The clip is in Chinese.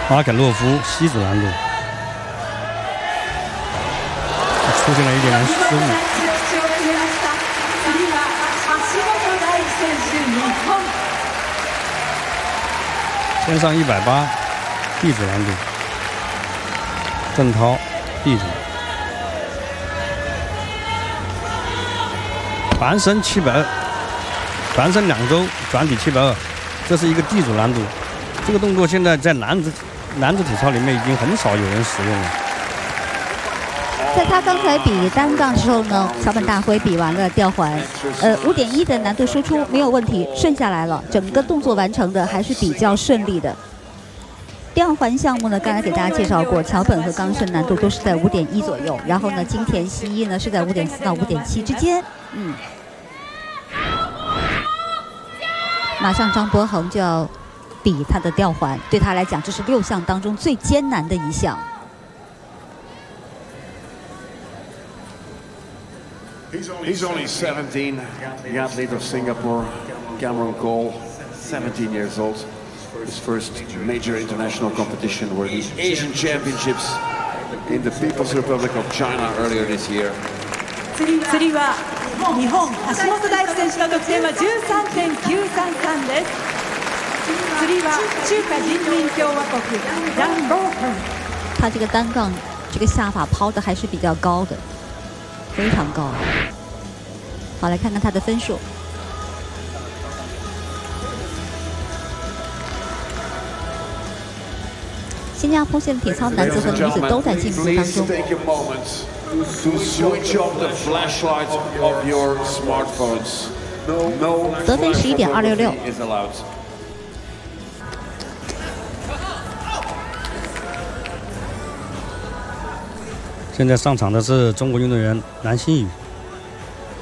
马凯洛夫西子难度，出现了一点点失误。先上180 B 组难度，郑涛 B 组，反身720，反身2周转体720，这是一个 D 组难度。这个动作现在在男子体操里面已经很少有人使用了。 在他刚才比单杠的时候呢，桥本大辉比完了吊环，5.1的难度输出没有问题，顺下来了，整个动作完成的还是比较顺利的。吊环项目呢，刚才给大家介绍过，桥本和冈顺难度都是在5.1左右，然后呢，金田希一呢是在5.4到5.7之间。马上张博恒就要比他的吊环，对他来讲，这是6项当中最艰难的一项。 He's only 17, the athlete of Singapore, Cameron Cole, 17 years old. His first major international competition were the Asian Championships in the People's Republic of China earlier this year. 釣りは日本橋本大輝選手の得点は 13.933 です。釣りは中華人民共和国ダン・ローフン。 他这个单杠这个下法抛的还是比较高的。非常高。好，来看看他的分数。新加坡现在体操男子和女子都在进步当中。得分11.266。 现在上场的是中国运动员蓝心宇。